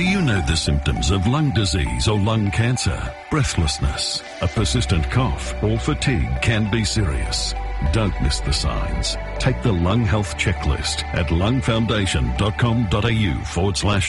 Do you know the symptoms of lung disease or lung cancer? Breathlessness, a persistent cough, or fatigue can be serious. Don't miss the signs. Take the Lung Health Checklist at lungfoundation.com.au/checklist.